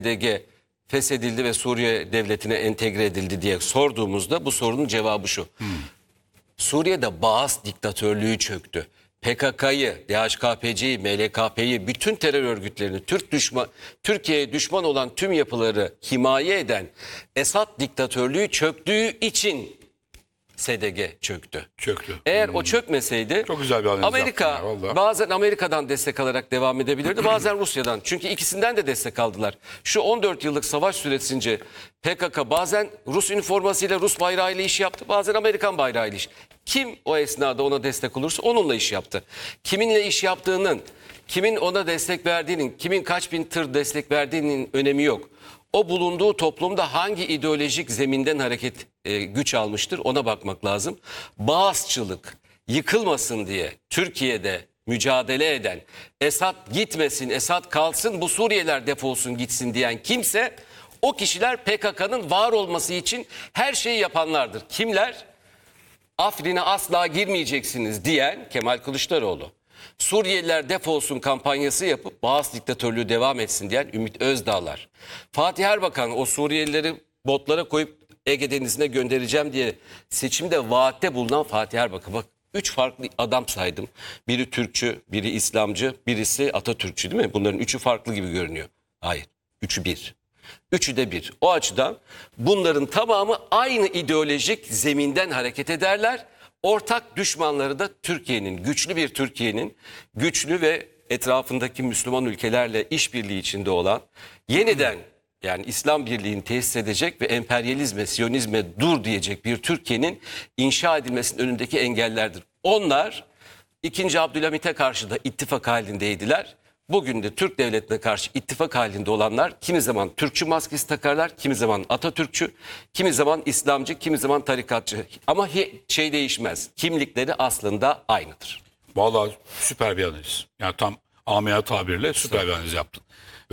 PYD feshedildi ve Suriye devletine entegre edildi diye sorduğumuzda bu sorunun cevabı şu. Suriye'de Baas diktatörlüğü çöktü. PKK'yı, DHKPC'yi, MLKP'yi, bütün terör örgütlerini, Türkiye'ye düşman olan tüm yapıları himaye eden Esad diktatörlüğü çöktüğü için SDG çöktü. Eğer o çökmeseydi Çok güzel bir analiz Amerika yaptın ya, bazen Amerika'dan destek alarak devam edebilirdi, bazen Rusya'dan. Çünkü ikisinden de destek aldılar. Şu 14 yıllık savaş süresince PKK bazen Rus üniformasıyla, Rus bayrağıyla iş yaptı, bazen Amerikan bayrağıyla iş. Kim o esnada ona destek olursa onunla iş yaptı. Kiminle iş yaptığının, kimin ona destek verdiğinin, kimin kaç bin tır destek verdiğinin önemi yok. O bulunduğu toplumda hangi ideolojik zeminden güç almıştır, ona bakmak lazım. Baasçılık yıkılmasın diye Türkiye'de mücadele eden, Esad gitmesin, Esad kalsın, bu Suriyeliler defolsun gitsin diyen kimse, o kişiler PKK'nın var olması için her şeyi yapanlardır. Kimler? Afrin'e asla girmeyeceksiniz diyen Kemal Kılıçdaroğlu. Suriyeliler defolsun kampanyası yapıp Baas diktatörlüğü devam etsin diyen Ümit Özdağlar. Fatih Erbakan o Suriyelileri botlara koyup Ege Denizi'ne göndereceğim diye seçimde vaatte bulunan Fatih Erbakan. Bak 3 farklı adam saydım. Biri Türkçü, biri İslamcı, birisi Atatürkçü, değil mi? Bunların üçü farklı gibi görünüyor. Hayır, üçü bir. Üçü de bir. O açıdan bunların tamamı aynı ideolojik zeminden hareket ederler. Ortak düşmanları da Türkiye'nin, güçlü bir Türkiye'nin, güçlü ve etrafındaki Müslüman ülkelerle işbirliği içinde olan, yeniden yani İslam birliğini tesis edecek ve emperyalizme, Siyonizme dur diyecek bir Türkiye'nin inşa edilmesinin önündeki engellerdir. Onlar 2. Abdülhamit'e karşı da ittifak halindeydiler. Bugün de Türk devletine karşı ittifak halinde olanlar kimi zaman Türkçü maskesi takarlar, kimi zaman Atatürkçü, kimi zaman İslamcı, kimi zaman tarikatçı. Ama şey değişmez. Kimlikleri aslında aynıdır. Vallahi süper bir analiz. Yani tam amiyane tabirle süper bir analiz yaptın.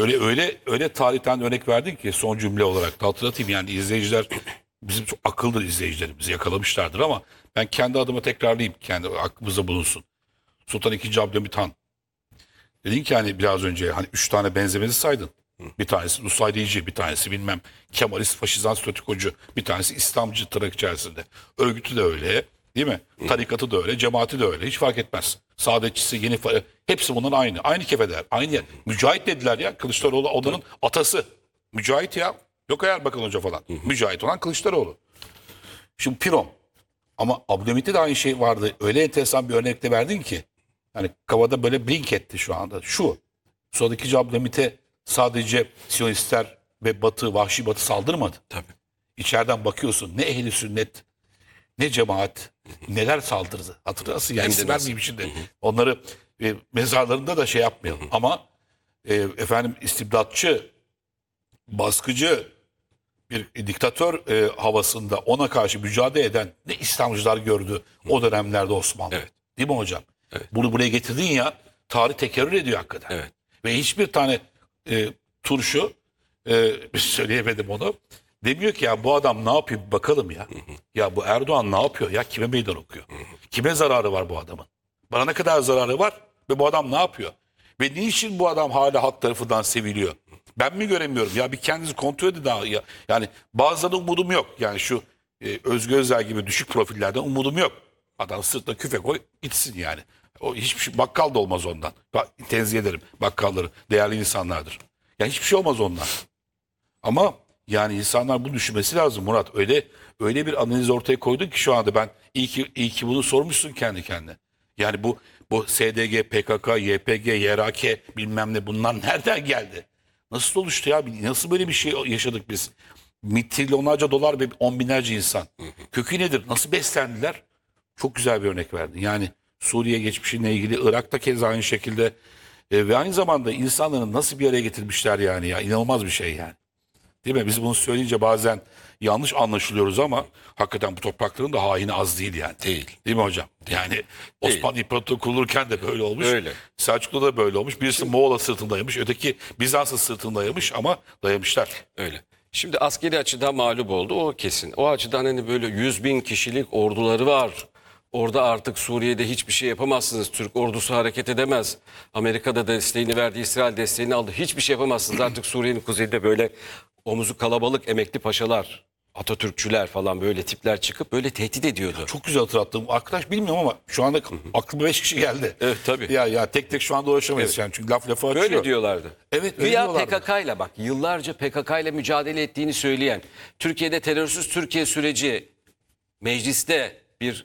Öyle tarihten örnek verdin ki son cümle olarak da hatırlatayım. Yani izleyiciler bizim çok akıllı izleyicilerimizi yakalamışlardır ama ben kendi adıma tekrarlayayım. Kendi aklımızda bulunsun. Sultan II. Abdülhamit Han. Dedin ki hani biraz önce hani 3 tane benzemezi saydın. Bir tanesi Nusayriyeci, bir tanesi bilmem Kemalist, faşizan, statikocu, bir tanesi İslamcı tırnak içerisinde. Örgütü de öyle, değil mi? Tarikatı da öyle, cemaati de öyle. Hiç fark etmez. Saadetçisi, hepsi bunların aynı. Aynı kefeder, aynı yer. Mücahit dediler ya. Kılıçdaroğlu odanın atası. Mücahit ya. Yok Erbakan Hoca falan. Mücahit olan Kılıçdaroğlu. Şimdi Piron. Ama Abdülhamit'te de aynı şey vardı. Öyle enteresan bir örnekte verdin ki. Yani kafada böyle blink etti şu anda. Sonraki Abdülhamit'e sadece Siyonistler ve Batı, vahşi Batı saldırmadı. Tabii. İçeriden bakıyorsun ne ehli sünnet, ne cemaat, neler saldırdı. Hatırlarsın yani isim vermeyeyim şimdi. Onları mezarlarında da şey yapmayalım. Ama efendim istibdatçı, baskıcı, bir diktatör havasında ona karşı mücadele eden ne İslamcılar gördü o dönemlerde Osmanlı. Evet. Değil mi hocam? Evet. Bunu buraya getirdin ya, tarih tekerrür ediyor hakikaten. Evet. Ve hiçbir tane turşu, söyleyemedim onu, demiyor ki ya bu adam ne yapıyor bakalım ya. Ya bu Erdoğan ne yapıyor ya, kime meydan okuyor? Kime zararı var bu adamın? Bana ne kadar zararı var ve bu adam ne yapıyor? Ve niçin bu adam hala halk tarafından seviliyor? Ben mi göremiyorum? Ya bir kendinizi kontrol edin daha. Yani bazılarının umudum yok. Yani şu Özgür Özel gibi düşük profillerden umudum yok. Adam sırtına küfe koy gitsin yani. O hiçbir şey, bakkal da olmaz ondan. Tenzih ederim bakkalları. Değerli insanlardır. Yani hiçbir şey olmaz ondan. Ama yani insanlar bunu düşünmesi lazım Murat. Öyle bir analiz ortaya koydun ki şu anda ben iyi ki bunu sormuşsun kendi kendine. Yani bu SDG, PKK, YPG, YRK bilmem ne bunlar nereden geldi? Nasıl oluştu ya? Nasıl böyle bir şey yaşadık biz? Trilyonlarca dolar ve on binlerce insan. Kökü nedir? Nasıl beslendiler? Çok güzel bir örnek verdin. Yani Suriye geçmişiyle ilgili, Irak'ta keza aynı şekilde ve aynı zamanda insanların nasıl bir araya getirmişler yani ya. İnanılmaz bir şey yani. Değil mi? Biz bunu söyleyince bazen yanlış anlaşılıyoruz ama hakikaten bu toprakların da haini az değil yani. Değil. Değil mi hocam? Yani Osmanlı İmparatorluğu kurulurken de böyle olmuş. Öyle. Selçuklu'da da böyle olmuş. Birisi Moğol'a sırtını dayamış, öteki Bizans'a sırtını dayamış ama dayamışlar. Öyle. Şimdi askeri açıdan mağlup oldu, o kesin. O açıdan hani böyle 100.000 kişilik orduları var. Orada artık Suriye'de hiçbir şey yapamazsınız. Türk ordusu hareket edemez. Amerika'da desteğini verdi, İsrail desteğini aldı. Hiçbir şey yapamazsınız. Artık Suriye'nin kuzeyinde böyle omuzu kalabalık emekli paşalar, Atatürkçüler falan böyle tipler çıkıp böyle tehdit ediyordu. Çok güzel hatırlattım. Arkadaş bilmiyorum ama şu anda aklıma 5 kişi geldi. Evet, tabii. Ya tek tek şu anda ulaşamayız yani çünkü laf lafa açıyor. Böyle diyorlardı. Evet, öyle Güya diyorlardı. PKK ile bak yıllarca PKK ile mücadele ettiğini söyleyen, Türkiye'de terörsüz Türkiye süreci mecliste bir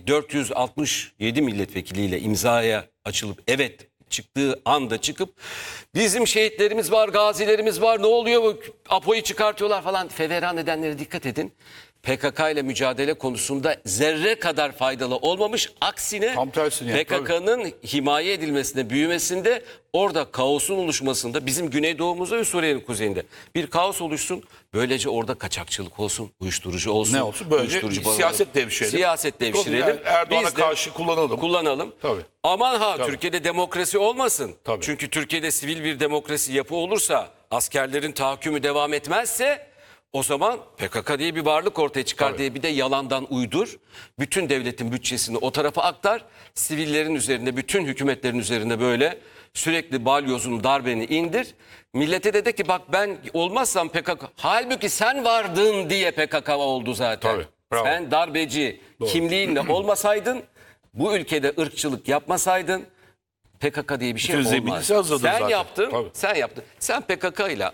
467 milletvekiliyle imzaya açılıp evet çıktığı anda çıkıp bizim şehitlerimiz var, gazilerimiz var, ne oluyor bu Apo'yu çıkartıyorlar falan feveran edenlere dikkat edin. PKK ile mücadele konusunda zerre kadar faydalı olmamış. Aksine Tam tersine yani, PKK'nın himaye edilmesinde, büyümesinde, orada kaosun oluşmasında, bizim güneydoğumuzda ve Suriye'nin kuzeyinde bir kaos oluşsun. Böylece orada kaçakçılık olsun, uyuşturucu olsun. Ne olsun? Böylece uyuşturucu siyaset devşirelim. Siyaset devşirelim. Yani Erdoğan'a Biz de karşı kullanalım. Tabii. Aman ha Tabii. Türkiye'de demokrasi olmasın. Tabii. Çünkü Türkiye'de sivil bir demokrasi yapı olursa, askerlerin tahakkümü devam etmezse o zaman PKK diye bir varlık ortaya çıkar Tabii. diye bir de yalandan uydur. Bütün devletin bütçesini o tarafa aktar. Sivillerin üzerinde, bütün hükümetlerin üzerinde böyle sürekli balyozunu, darbeni indir. Millete de ki bak ben olmazsam PKK. Halbuki sen vardın diye PKK oldu zaten. Tabii, bravo. Sen darbeci kimliğinle olmasaydın, bu ülkede ırkçılık yapmasaydın PKK diye bir şey Bütün olmaz. zeminisi hazırdı Sen zaten. yaptın, Tabii. sen yaptın. Sen PKK ile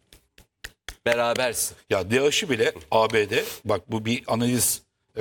berabersin. Ya DAEŞ'i bile ABD, bak bu bir analiz,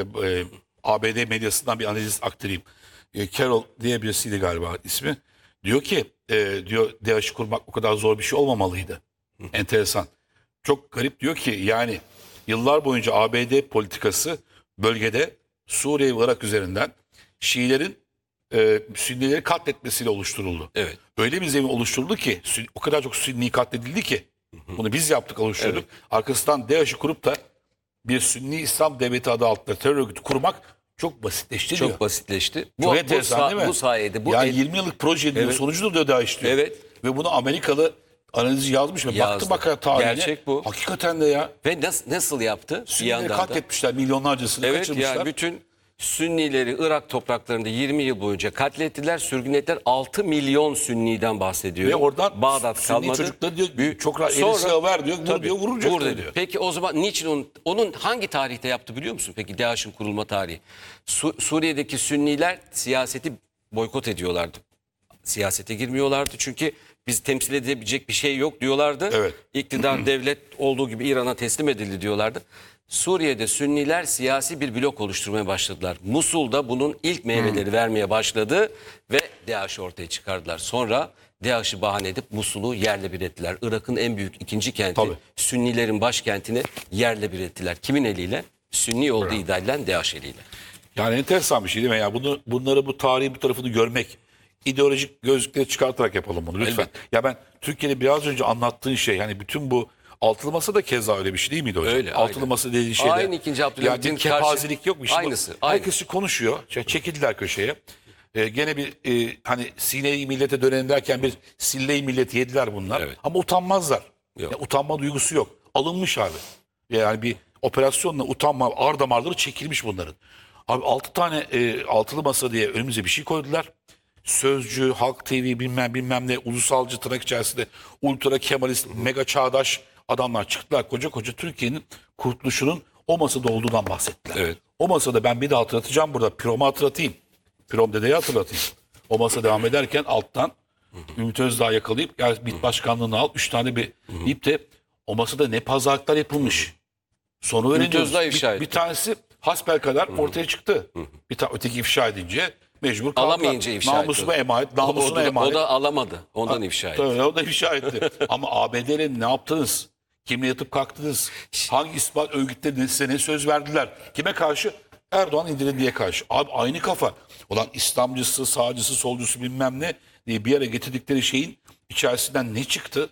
ABD medyasından bir analiz aktarayım. Carol diye birisiydi galiba ismi. Diyor ki diyor DAEŞ'i kurmak o kadar zor bir şey olmamalıydı. Enteresan. Çok garip diyor ki yani yıllar boyunca ABD politikası bölgede Suriye ve Irak üzerinden Şiilerin Sünnileri katletmesiyle oluşturuldu. Evet. Öyle bir zemin oluşturuldu ki o kadar çok Sünni katledildi ki bunu biz yaptık, oluşturduk. Arkasından DAEŞ'i kurup da bir Sünni İslam Devleti adı altında terör örgütü kurmak çok basitleşti diyor. Çok basitleşti. Çok enteresan değil mi? Bu sayede. Yani 20 yıllık proje diyor. Evet. Sonucu da DAEŞ diyor. Evet. Ve bunu Amerikalı analizi yazmış ve Yazdı. baktı tarihine. Gerçek bu. Hakikaten de ya. Ve nasıl yaptı? Bir Sünnileri yandan da. katletmişler, milyonlarcasını Evet kaçırmışlar. yani bütün Sünnileri Irak topraklarında 20 yıl boyunca katlettiler, sürgün ettiler. 6 milyon Sünniden bahsediyor. Ve oradan Bağdat Sünni kalmadı. çocukları diyor çok rahat eli silah ver diyor, vur Tabii, diyor, vuracak vur diyor. dedi. Peki o zaman niçin onun hangi tarihte yaptı biliyor musun? Peki DAEŞ'in kurulma tarihi. Suriye'deki Sünniler siyaseti boykot ediyorlardı. Siyasete girmiyorlardı çünkü biz temsil edebilecek bir şey yok diyorlardı. Evet. İktidar devlet olduğu gibi İran'a teslim edildi diyorlardı. Suriye'de Sünniler siyasi bir blok oluşturmaya başladılar. Musul'da bunun ilk meyveleri vermeye başladı ve DAEŞ'i ortaya çıkardılar. Sonra DAEŞ'i bahane edip Musul'u yerle bir ettiler. Irak'ın en büyük ikinci kenti, Tabii. Sünnilerin başkentini yerle bir ettiler. Kimin eliyle? Sünni olduğu iddia edilen DAEŞ eliyle. Yani enteresan bir şey değil mi? Yani bunları bu tarihi bir tarafını görmek, ideolojik gözlükleri çıkartarak yapalım bunu lütfen. Elbette. Ya ben Türkiye'de biraz önce anlattığın şey yani bütün bu altılı masa da keza öyle bir şey değil miydi hocam? Öyle, Altılı aynen. masa dediğin şeyde. Aynı 2. Abdülhamit'in yani bir kepazelik yok mu? Şimdi Aynısı, aynı. Herkes konuşuyor. Çekildiler köşeye. Gene bir hani Sine-i millete dönelim derken bir sille-i milleti yediler bunlar. Evet. Ama utanmazlar. Yok. Ya, utanma duygusu yok. Alınmış abi. Yani bir operasyonla utanma ar damarları çekilmiş bunların. Abi 6 tane altılı masa diye önümüze bir şey koydular. Sözcü, Halk TV bilmem ne ulusalcı tırnak içerisinde ultra kemalist mega çağdaş adamlar çıktılar. Koca koca Türkiye'nin kurtuluşunun o masada olduğundan bahsettiler. Evet. O masada ben bir de hatırlatacağım burada. Pirom'u hatırlatayım. Pirom dedeyi hatırlatayım. O masa devam ederken alttan Ümit Özdağ yakalayıp gel MİT başkanlığını al 3 tane bir deyip de o masada ne pazarlıklar yapılmış. Sonu öğreniyoruz. Özdağ ifşa etti. Bir tanesi hasbelkader ortaya çıktı. Öteki ifşa edince mecbur kaldılar. Alamayınca ifşa etti. Namusuma emanet, namusuna emanet. O da alamadı. Ondan ifşa etti. Tabii, o da ifşa etti. Ama ABD'yle ne yaptınız? Kimle yatıp kalktınız? Hangi ispat örgütleri size ne söz verdiler? Kime karşı? Erdoğan indirin diye karşı. Abi aynı kafa. Ulan İslamcısı, sağcısı, solcusu bilmem ne diye bir yere getirdikleri şeyin içerisinden ne çıktı?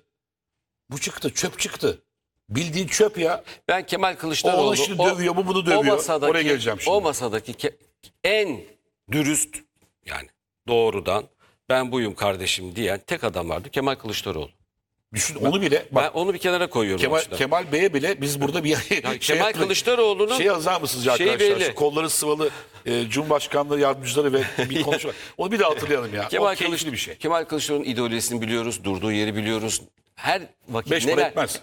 Bu çıktı, çöp çıktı. Bildiğin çöp ya. Ben Kemal O Kılıçdaroğlu onu şimdi dövüyor, bu bunu dövüyor. Oraya geleceğim şimdi. O masadaki en dürüst yani doğrudan ben buyum kardeşim diyen tek adam vardı Kemal Kılıçdaroğlu. Düşün onu bile Ben onu bir kenara koyuyorum. o açıdan. Kemal Bey'e bile biz burada bir Yani şey Kemal Kılıçdaroğlu'nun şey yazar mısınız şeyi arkadaşlar? belli. Şu kolları sıvalı Cumhurbaşkanlığı yardımcıları ve bir konuşma. Onu bir de hatırlayalım ya. O keyifli bir şey. Kemal Kılıçdaroğlu'nun ideolojisini biliyoruz, durduğu yeri biliyoruz. Her vakit 5 para etmez.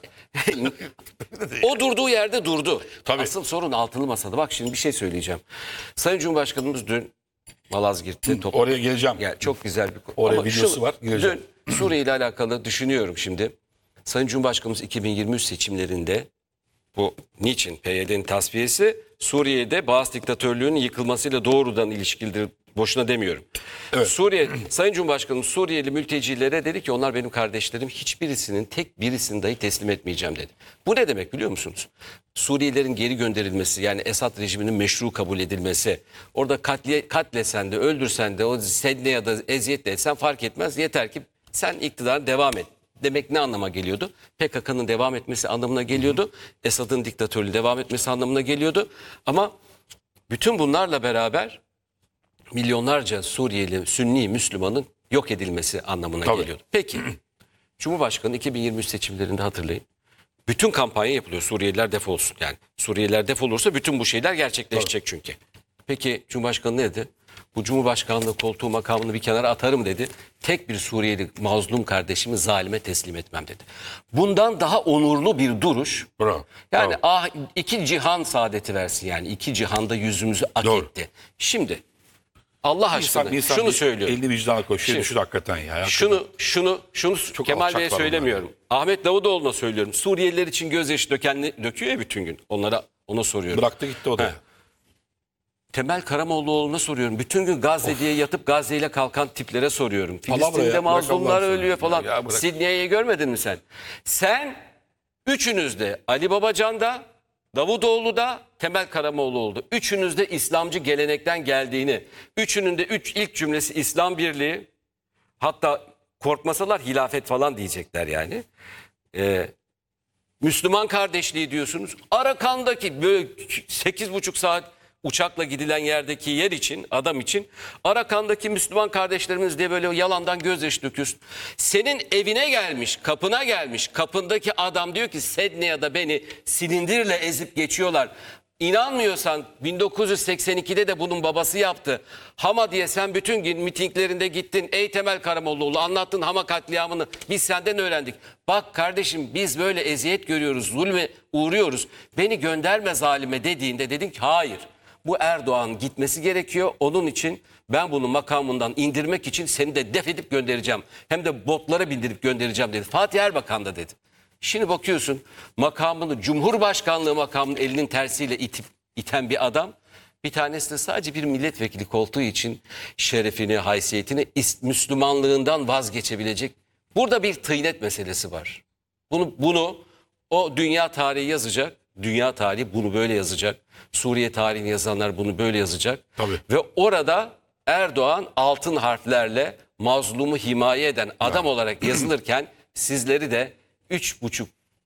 O durduğu yerde durdu. Tabii. Asıl sorun altılı masada. Bak şimdi bir şey söyleyeceğim. Sayın Cumhurbaşkanımız dün Malazgirt'te Oraya geleceğim. Yani çok güzel bir konu. Oraya Ama videosu var, gireceğim. Dün Suriye ile alakalı düşünüyorum şimdi. Sayın Cumhurbaşkanımız 2023 seçimlerinde bu niçin PYD'nin tasfiyesi Suriye'de Baas diktatörlüğünün yıkılmasıyla doğrudan ilişkilidir. Boşuna demiyorum. Evet. Sayın Cumhurbaşkanımız Suriyeli mültecilere dedi ki onlar benim kardeşlerim, hiçbirisinin tek birisini dahi teslim etmeyeceğim dedi. Bu ne demek biliyor musunuz? Suriyelilerin geri gönderilmesi, yani Esad rejiminin meşru kabul edilmesi, orada katlesen de öldürsen de o sedne ya da eziyetle etsen fark etmez, yeter ki sen iktidara devam et. Demek ne anlama geliyordu? PKK'nın devam etmesi anlamına geliyordu. Esad'ın diktatörlüğü devam etmesi anlamına geliyordu. Ama bütün bunlarla beraber milyonlarca Suriyeli, Sünni Müslümanın yok edilmesi anlamına Tabii. geliyordu. Peki Cumhurbaşkanı 2023 seçimlerinde hatırlayın. Bütün kampanya yapılıyor. Suriyeliler defolsun. Yani Suriyeliler defolursa bütün bu şeyler gerçekleşecek çünkü. Peki Cumhurbaşkanı ne dedi? Bu Cumhurbaşkanlığı koltuğu makamını bir kenara atarım dedi. Tek bir Suriyeli mazlum kardeşimi zalime teslim etmem dedi. Bundan daha onurlu bir duruş. Bravo. Yani Bravo. iki cihan saadeti versin yani. İki cihanda yüzümüzü ak Doğru. etti. Şimdi Allah aşkına şunu bir söylüyorum. Elini vicdana koy. Şey Şimdi- düşün hakikaten ya. Şunu Kemal alçak Bey'e var söylemiyorum. Ahmet Davutoğlu'na söylüyorum. Suriyeliler için gözyaşı döküyor ya bütün gün. Ona soruyorum. Bıraktı gitti o da. He. Temel Karamollaoğlu'na soruyorum. Bütün gün Gazze diye yatıp Gazze ile kalkan tiplere soruyorum. Palavra Filistin'de ya, bırak mazlumlar Allah'ını ölüyor seversen. falan. Ya bırak. Sidney'i görmedin mi sen? Sen üçünüz de Ali Babacan'da, Davutoğlu'da, Temel Karamollaoğlu'da. Üçünüz de İslamcı gelenekten geldiğini, üçünün de ilk cümlesi İslam Birliği, hatta korkmasalar hilafet falan diyecekler yani. Müslüman kardeşliği diyorsunuz. Arakan'daki böyle 8,5 saat uçakla gidilen yerdeki yer için, adam için Arakan'daki Müslüman kardeşlerimiz diye böyle yalandan gözyaşı döküyorsun. Senin evine gelmiş, kapına gelmiş. Kapındaki adam diyor ki Sedne'ye beni silindirle ezip geçiyorlar. İnanmıyorsan 1982'de de bunun babası yaptı. Hama diye sen bütün gün mitinglerinde gittin. Ey Temel Karamollaoğlu anlattın Hama katliamını. Biz senden öğrendik. Bak kardeşim biz böyle eziyet görüyoruz, zulme uğruyoruz. Beni gönderme zalime dediğinde dedin ki hayır. Bu Erdoğan gitmesi gerekiyor. Onun için ben bunu makamından indirmek için seni de def edip göndereceğim. Hem de botlara bindirip göndereceğim dedi. Fatih Erbakan da dedi. Şimdi bakıyorsun makamını, Cumhurbaşkanlığı makamının elinin tersiyle iten bir adam. Bir tanesi de sadece bir milletvekili koltuğu için şerefini, haysiyetini, Müslümanlığından vazgeçebilecek. Burada bir tıynet meselesi var. Bunu o dünya tarihi yazacak. Dünya tarihi bunu böyle yazacak. Suriye tarihini yazanlar bunu böyle yazacak. Tabii. Ve orada Erdoğan altın harflerle mazlumu himaye eden adam olarak yazılırken sizleri de 3,5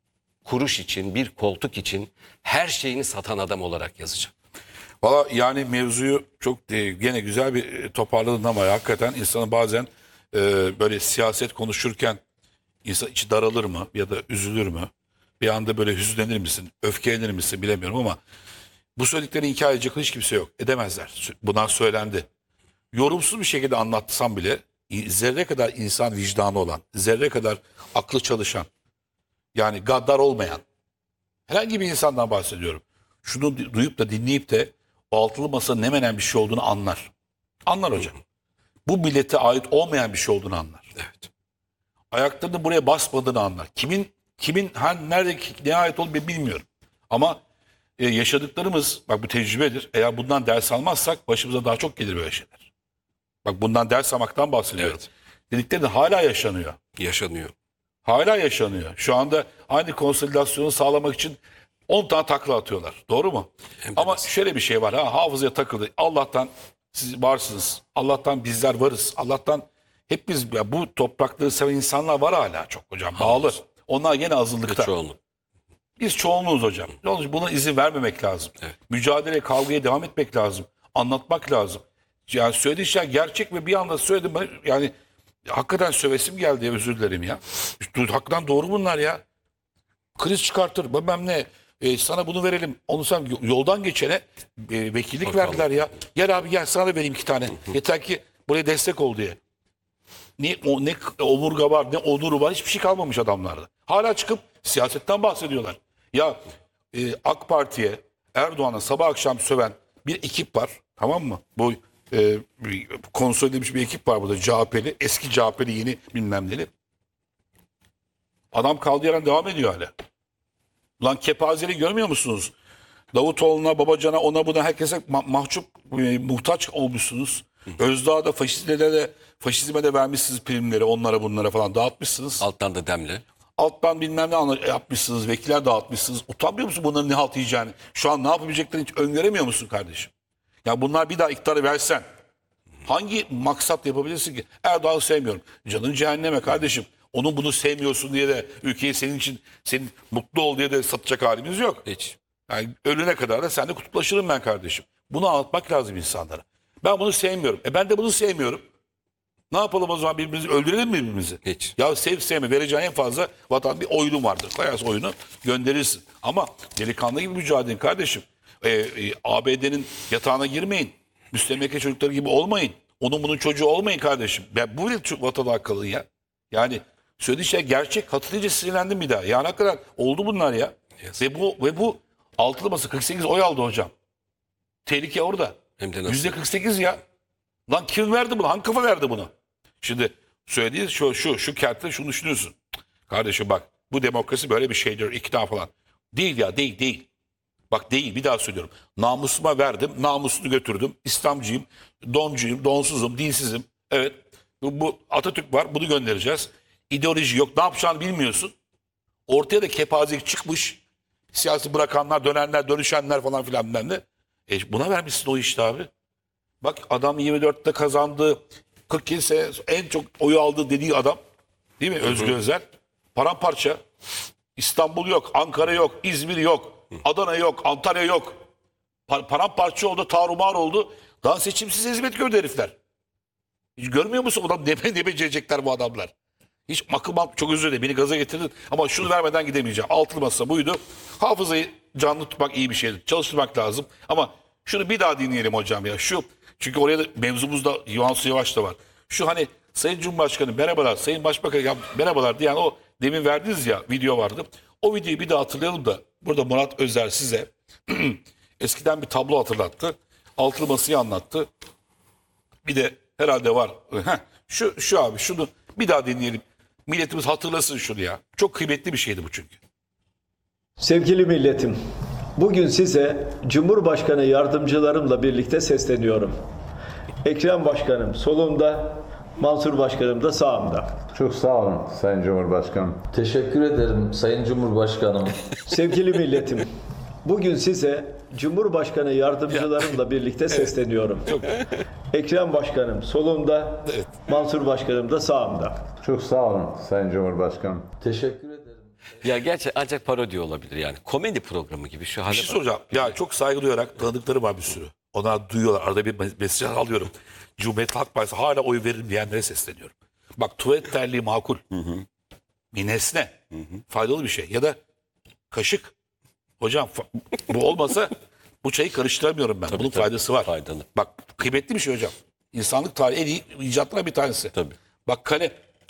kuruş için, bir koltuk için her şeyini satan adam olarak yazacak. Valla yani mevzuyu çok gene güzel bir toparladın ama hakikaten insanın bazen böyle siyaset konuşurken insan içi daralır mı ya da üzülür mü? Bir anda böyle hüzünlenir misin, öfkelenir misin bilemiyorum ama bu söylediklerini inkar edecek hiç kimse yok. Edemezler. Bunlar söylendi. Yorumsuz bir şekilde anlatsam bile zerre kadar insan vicdanı olan, zerre kadar aklı çalışan, yani gaddar olmayan herhangi bir insandan bahsediyorum. Şunu duyup da dinleyip de o altılı masanın ne menen bir şey olduğunu anlar. Anlar hocam. Bu millete ait olmayan bir şey olduğunu anlar. Evet. Ayaklarını buraya basmadığını anlar. Kimin nerede neye ait olduğunu bilmiyorum. Ama yaşadıklarımız bak bu tecrübedir. Eğer bundan ders almazsak başımıza daha çok gelir böyle şeyler. Bak bundan ders almaktan bahsediyorum. Evet. Dedikleri de hala yaşanıyor. Yaşanıyor. Hala yaşanıyor. Şu anda aynı konsolidasyonu sağlamak için 10 tane takla atıyorlar. Doğru mu? Hem de Ama nasıl? şöyle bir şey var. Hafızaya takıldı. Allah'tan siz varsınız. Allah'tan bizler varız. Allah'tan hep biz ya bu toprakları seven insanlar var hala çok hocam. Bağlı. Onlar yine azınlıkta. Çoğunluk. Biz çoğunluğuz hocam. Yalnız buna izin vermemek lazım. Evet. Mücadele, kavgaya devam etmek lazım. Anlatmak lazım. Yani söylediği şeyler gerçek ve bir anda söyledim. Yani hakikaten sövesim geldi ya, özür dilerim ya. Hakikaten doğru bunlar ya. Kriz çıkartır bilmem ne. Sana bunu verelim. Onu sen yoldan geçene vekillik Bakalım. verdiler ya. Gel abi gel, sana da vereyim 2 tane. Yeter ki buraya destek ol diye. Ne omurga var, ne onuru var, hiçbir şey kalmamış adamlarda. Hala çıkıp siyasetten bahsediyorlar. Ya AK Parti'ye, Erdoğan'a sabah akşam söven bir ekip var, tamam mı? Bu konsolide edilmiş bir ekip var burada, CHP'li, eski CHP'li, yeni bilmem neli. Adam kaldığı yerden devam ediyor hala. Lan kepazeli görmüyor musunuz? Davutoğlu'na, Babacan'a, ona buna, herkese mahcup, muhtaç olmuşsunuz. Özdağ'da faşizme de vermişsiniz primleri, onlara bunlara falan dağıtmışsınız. Alttan da demli. Alttan bilmem ne yapmışsınız, vekiller dağıtmışsınız. Utanmıyor musun bunların ne halt yiyeceğini? Şu an ne yapabileceklerini hiç öngöremiyor musun kardeşim? Ya bunlar bir daha iktidarı versen hangi maksat yapabilirsin ki? Erdoğan'ı sevmiyorum. Canın cehenneme kardeşim. Onun bunu sevmiyorsun diye de ülkeyi senin mutlu ol diye de satacak halimiz yok. Hiç. Yani ölene kadar da seninle kutuplaşırım ben kardeşim. Bunu anlatmak lazım insanlara. Ben bunu sevmiyorum. Ben de bunu sevmiyorum. Ne yapalım o zaman, birbirimizi öldürelim mi birbirimizi? Hiç. Ya sevme, vereceğin en fazla vatan bir oyunun vardır. Koyarsın oyunu, gönderirsin. Ama delikanlı gibi mücadele kardeşim. ABD'nin yatağına girmeyin. Müstemleke çocukları gibi olmayın. Onun bunun çocuğu olmayın kardeşim. Ben bu bile vatan hakkı ya. Yani söylediği şey gerçek. Hatırlayınca sinirlendim bir daha. Ya ne kadar oldu bunlar ya. Yes. Ve bu altılı masa 48 oy aldı hocam. Tehlike orada. Hem de nasıl? %48 ya. Lan kim verdi bunu? Hangi kafa verdi bunu? Şimdi söylediğiniz şu kertte şunu düşünüyorsun. Kardeşim bak, bu demokrasi böyle bir şeydir, ikna falan. Değil ya, değil. Bak değil, bir daha söylüyorum. Namusuma verdim, namusunu götürdüm. İslamcıyım, doncuyum, donsuzum, dinsizim. Evet, bu Atatürk var, bunu göndereceğiz. İdeoloji yok, ne yapacağını bilmiyorsun. Ortaya da kepazelik çıkmış. Siyasi bırakanlar, dönenler, dönüşenler falan filan bilmem ne. Buna vermişsin o işte abi. Bak adam 24'te kazandı. 47 sene en çok oyu aldı dediği adam. Değil mi? Özgür Özel. Paramparça. İstanbul yok, Ankara yok, İzmir yok, Adana yok, Antalya yok. Paramparça oldu, tarumar oldu. Daha seçimsiz hizmet gördü herifler. Hiç görmüyor musun? Adam ne becerecekler bu adamlar? Hiç akım çok özür dilerim, beni gaza getirdin. Ama şunu vermeden gidemeyeceğim. Altılı masa buydu. Hafızayı canlı tutmak iyi bir şeydir. Çalıştırmak lazım. Ama şunu bir daha dinleyelim hocam ya. Çünkü oraya da mevzumuzda Yavaş Yavaş da var. Şu hani Sayın Cumhurbaşkanı merhabalar, Sayın Başbakan ya merhabalar diyen o demin verdiniz ya, video vardı. O videoyu bir daha hatırlayalım da burada Murat Özer size eskiden bir tablo hatırlattı. Altılı masayı anlattı. Bir de herhalde var. Şu abi, şunu bir daha dinleyelim. Milletimiz hatırlasın şunu ya. Çok kıymetli bir şeydi bu çünkü. Sevgili milletim, bugün size Cumhurbaşkanı yardımcılarımla birlikte sesleniyorum. Ekrem Başkanım solumda, Mansur Başkanım da sağımda. Çok sağ olun Sayın Cumhurbaşkanım. Teşekkür ederim Sayın Cumhurbaşkanım. Sevgili milletim, bugün size Cumhurbaşkanı yardımcılarımla birlikte sesleniyorum. Ekrem Başkanım solumda, Mansur Başkanım da sağımda. Çok sağ olun Sayın Cumhurbaşkanım. Teşekkür ederim. Ya gerçi ancak parodi olabilir yani. Komedi programı gibi şu hale Bir şey bak. soracağım. Ya çok saygı duyarak tanıdıkları var bir sürü. Onlar duyuyorlar. Arada bir mesaj alıyorum. Cumhuriyet Halk Partisi hala oy veririm diyenlere sesleniyorum. Bak tuvalet terliği makul. Bir nesne. Faydalı bir şey. Ya da kaşık. Hocam bu olmasa bu çayı karıştıramıyorum ben. Bunun faydası var. Faydalı. Bak kıymetli bir şey hocam. İnsanlık tarihi en iyi icatlarından bir tanesi. Tabii. Bak kalem.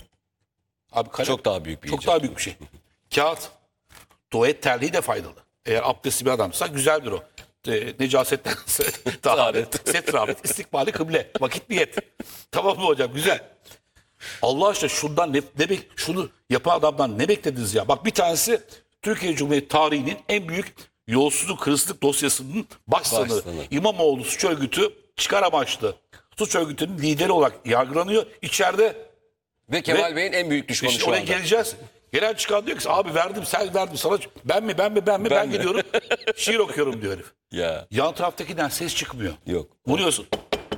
Abi kalem. Çok daha büyük bir Çok icat. daha büyük bir şey. Kağıt. Tuvalet terliği de faydalı. Eğer abdestli bir adamsa güzeldir o. Necasettense taharet, setramet, istikbali kıble, vakit niyet. Tamam mı hocam? Güzel. Allah aşkına şundan şunu yapan adamdan ne beklediniz ya? Bak bir tanesi Türkiye Cumhuriyeti tarihinin en büyük yolsuzluk, hırsızlık dosyasının başsanığı. Başsanığı. İmamoğlu suç örgütü çıkar amaçlı. Suç örgütünün lideri olarak yargılanıyor. İçeride Ve Kemal Bey'in en büyük düşmanı işte şu oraya anda. geleceğiz. Gelen çıkan diyor ki abi verdim sen verdin sana ben mi gidiyorum şiir okuyorum diyor herif. Ya Yan taraftakinden ses çıkmıyor. yok. Vuruyorsun.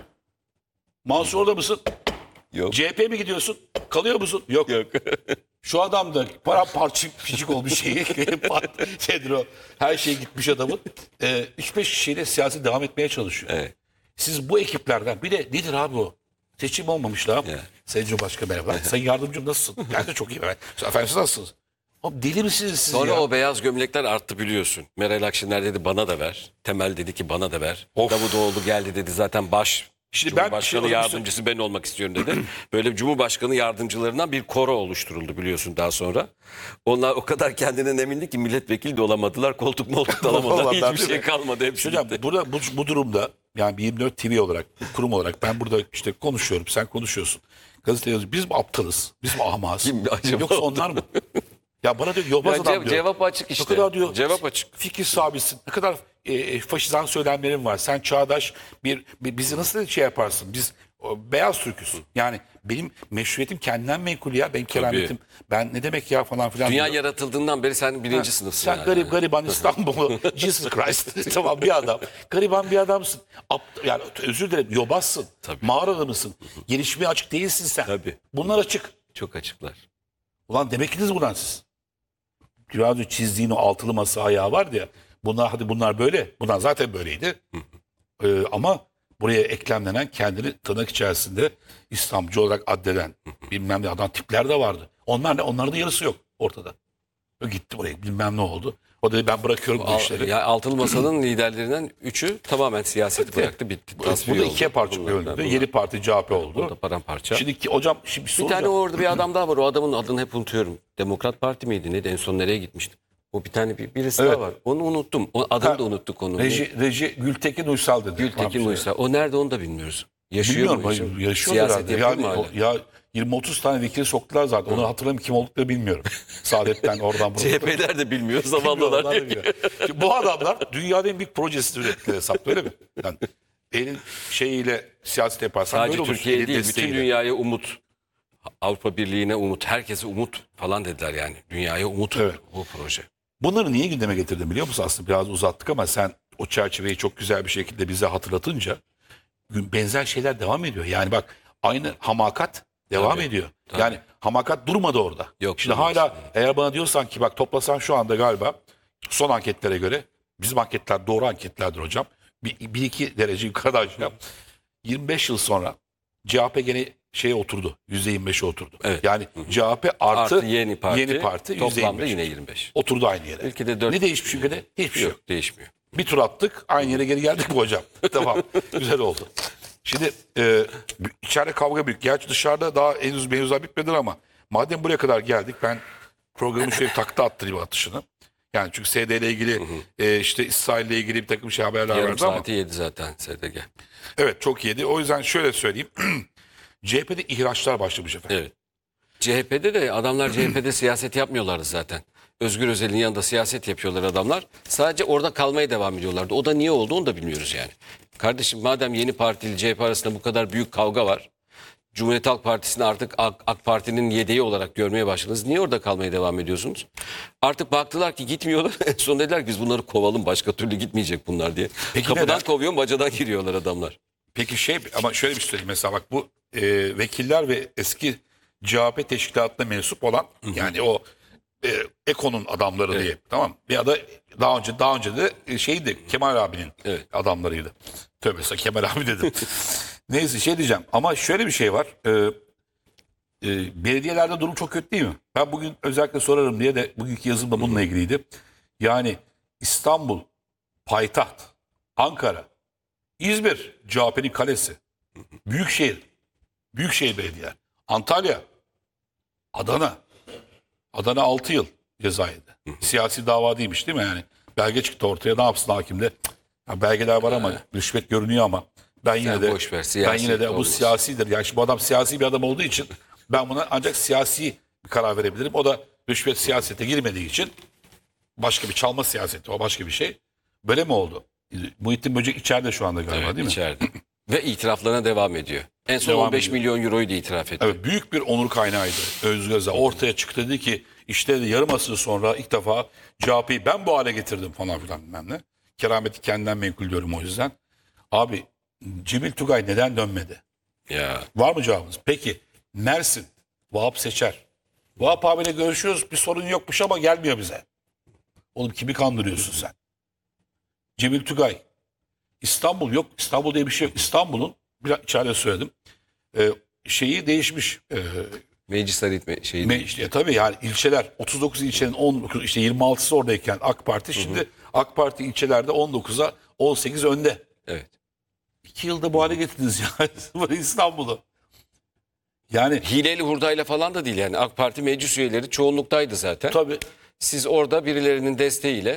Mansur orada mısın? Yok. CHP mi gidiyorsun? Kalıyor musun? Yok. Yok. Şu adam da paramparça pişik olmuş şeyi. Nedir o? Her şey gitmiş adamın. 3-5 kişiyle siyasi devam etmeye çalışıyor. Evet. Siz bu ekiplerden bir de nedir abi o? Seçim olmamış daha. Ya. Sayın Cumhurbaşkanı merhaba. Sayın yardımcım nasılsın? Ben de çok iyi. Efendim siz nasılsınız? Oğlum deli misiniz siz Sonra ya? o beyaz gömlekler arttı biliyorsun. Meral Akşener dedi bana da ver. Temel dedi ki bana da ver. Of. Davutoğlu geldi dedi zaten Şimdi ben Cumhurbaşkanı şey yardımcısı ben olmak istiyorum dedi. Böyle Cumhurbaşkanı yardımcılarından bir koro oluşturuldu biliyorsun daha sonra. Onlar o kadar kendinden emindi ki milletvekili de olamadılar. Koltuk moltuk da alamadılar. Olamadılar, Hiçbir değil şey mi? kalmadı. Hepsi Hocam gitti. burada bu durumda yani bir 24 TV olarak, bir kurum olarak ben burada işte konuşuyorum, sen konuşuyorsun. Gazete yazıyor. Biz mi aptalız? Biz mi ahmağız? Kim acaba? Yoksa onlar mı? Ya bana diyor yobaz Ya adam diyor. cevap açık işte. Ne kadar diyor Cevap açık. fikir sahibisin. Ne kadar faşizan söylemlerin var. Sen çağdaş bizi nasıl şey yaparsın? Biz beyaz Türk'üz. Yani benim meşruiyetim kendinden menkul ya. Benim kerametim. Ben ne demek ya falan filan. Dünya diyor. yaratıldığından beri sen birinci sınıfsın. Sen yani. gariban İstanbul'u Jesus Christ. Tamam bir adam. Gariban bir adamsın. Yani özür dilerim yobazsın. Tabii. Mağarada mısın? Gelişmeye açık değilsin sen. Tabii. Bunlar açık. Çok açıklar. Ulan demekiniz buradan siz. Biraz önce çizdiğin o altılı masa ayağı vardı ya. Bunlar böyle. Bunlar zaten böyleydi. Ama buraya eklemlenen kendini tırnak içerisinde İslamcı olarak addeden bilmem ne adam tipler de vardı. Onlar ne? Onların da yarısı yok ortada. O gitti buraya bilmem ne oldu. O dedi ben bırakıyorum bu işleri. Ya Altılı Masa'nın liderlerinden üçü tamamen siyaseti bıraktı bitti. Tasfiye Burada oldu. ikiye parça bölündü. Yeni parti CHP oldu. Burada paramparça. Şimdi hocam bir Bir soracağım. tane orada bir adam daha var. O adamın adını hep unutuyorum. Demokrat Parti miydi? Neydi? En son nereye gitmişti? O bir tane birisi Evet. daha var. Onu unuttum. O adını da unuttuk onu. Reji Gültekin Uysal dedi. Gültekin Uysal. O nerede onu da bilmiyoruz. Yaşıyor Bilmiyorum. mu? Yaşıyor Siyaset herhalde. yapıyor mu hala? Ya 20-30 tane vekili soktular zaten. Onu hatırlamıyorum kim olduklarını bilmiyorum. Saadet'ten oradan buradan. CHP'ler de bilmiyor. Onlar Zavallılar. da bilmiyor. Şimdi bu adamlar dünyanın en büyük projesini ürettiler hesapta öyle mi? Yani elin şeyiyle siyaset yaparsan Sadece böyle olursun. Türkiye Elin değil. Bütün desteğiyle. dünyaya umut. Avrupa Birliği'ne umut. Herkese umut falan dediler yani. Dünyaya umut Evet. bu proje. Bunları niye gündeme getirdim biliyor musun? Aslında biraz uzattık ama sen o çerçeveyi çok güzel bir şekilde bize hatırlatınca benzer şeyler devam ediyor. Yani bak aynı hamakat devam Tabii, ediyor. tabii. Yani hamakat durmadı orada. Yok, Şimdi durmaz. hala eğer bana diyorsan ki bak toplasan şu anda galiba son anketlere göre bizim anketler doğru anketlerdir hocam. Bir iki derece yukarıda aşağı. 25 yıl sonra CHP gene şeye oturdu. %25'e oturdu. Evet. Yani CHP artı Yeni parti. Toplamda %25. yine 25. Oturdu aynı yere. Ülkede 4 Ne değişmiş ülkede? Hiçbir şey yok. yok. Değişmiyor. Bir tur attık aynı yere geri geldik mi hocam? Tamam güzel oldu. Şimdi içeride kavga büyük. Gerçi dışarıda daha henüz mevzular bitmedi ama madem buraya kadar geldik ben programı şöyle takta attırayım atışını. Yani çünkü SD ile ilgili işte İsrail ile ilgili bir takım haberler Yarım vardı ama. saati yedi zaten SDG. Evet çok iyiydi. O yüzden şöyle söyleyeyim. CHP'de ihraçlar başlamış efendim. Evet. CHP'de de adamlar CHP'de siyaset yapmıyorlardı zaten. Özgür Özel'in yanında siyaset yapıyorlar adamlar. Sadece orada kalmaya devam ediyorlardı. O da niye oldu onu da bilmiyoruz yani. Kardeşim madem yeni Parti ile CHP arasında bu kadar büyük kavga var. Cumhuriyet Halk Partisi'ni artık AK Parti'nin yedeği olarak görmeye başladınız. Niye orada kalmaya devam ediyorsunuz? Artık baktılar ki gitmiyorlar. En son dediler ki biz bunları kovalım başka türlü gitmeyecek bunlar diye. Peki Kapıdan neden? kovuyor bacadan giriyorlar adamlar. Peki ama şöyle bir şey söyleyeyim. Mesela bak bu vekiller ve eski CHP teşkilatına mensup olan yani o Eko'nun adamları Evet. diye tamam. Ya da daha önce de şeydi Kemal abinin Evet. adamlarıydı. Tövbe Kemal abi dedim. Neyse şey diyeceğim ama şöyle bir şey var. Belediyelerde durum çok kötü değil mi? Ben bugün özellikle sorarım diye de bugünkü yazım da bununla ilgiliydi. Yani İstanbul, payitaht, Ankara, İzmir, CHP'nin kalesi, Büyükşehir belediyeler, Antalya, Adana 6 yıl ceza yedi. Siyasi dava değilmiş değil mi yani? Belge çıktı ortaya ne yapsın hakim de? Ya belgeler var ama rüşvet görünüyor ama ben yine de boş ver, siyasi ben yine de bu olmaz. siyasidir. Yani şimdi bu adam siyasi bir adam olduğu için ben buna ancak siyasi bir karar verebilirim. O da rüşvet siyasete girmediği için başka bir çalma siyaseti o başka bir şey. Böyle mi oldu? Muhittin Böcek içeride şu anda galiba Evet, değil mi? içeride. Ve itiraflarına devam ediyor. En son Devam 15 ediyor. milyon euroyu da itiraf etti. Evet büyük bir onur kaynağıydı Özgür Özel. Ortaya çıktı dedi ki işte yarım asır sonra ilk defa CHP'yi ben bu hale getirdim falan filan bilmem ne. Kerameti kendinden menkul diyorum o yüzden. Abi Cemil Tugay neden dönmedi? Ya Var mı cevabınız? Peki Mersin, Vahap Seçer. Vahap abiyle görüşüyoruz bir sorun yokmuş ama gelmiyor bize. Oğlum kimi kandırıyorsun sen? Cemil Tugay. İstanbul yok. İstanbul diye bir şey yok. İstanbul'un biraz içeride söyledim. şeyi değişmiş. Meclisler itme şeyi. İşte, tabii yani ilçeler 39 ilçenin 19 işte 26'sı oradayken AK Parti şimdi AK Parti ilçelerde 19'a 18 önde. Evet. 2 yılda bu hale getirdiniz ya İstanbul'u. Yani Hileli hurdayla falan da değil yani. AK Parti meclis üyeleri çoğunluktaydı zaten. tabii Siz orada birilerinin desteğiyle